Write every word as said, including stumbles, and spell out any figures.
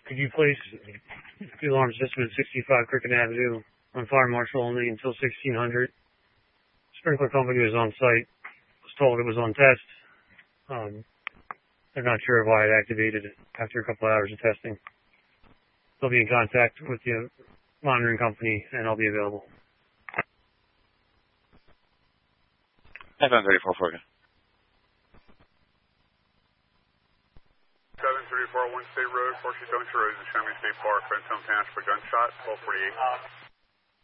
Could you place the alarm system at sixty-five Cricket Avenue on fire marshal only until sixteen hundred? Sprinkler company was on site. Was told it was on test. Um, they're not sure why it activated after a couple hours of testing. They'll be in contact with the monitoring company, and I'll be available. F M thirty-four for you. seven thirty-four One State Road, Horseshoe Junction Road, Yosemite State Park, Phantom Pass for gunshot, twelve forty-eight.